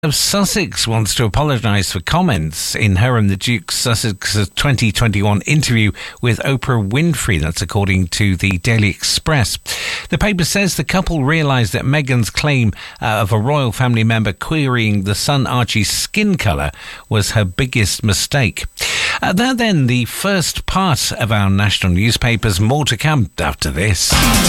of Sussex wants to apologise for comments in her and the Duke's Sussex's 2021 interview with Oprah Winfrey. That's according to the Daily Express. The paper says the couple realised that Meghan's claim of a royal family member querying the son Archie's skin colour was her biggest mistake. That then, the first part of our national newspapers. More to come after this.